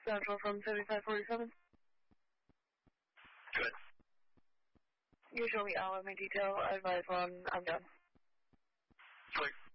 Central from 7547. Good. You show me all of my detail. I advise when I'm done. Sweet.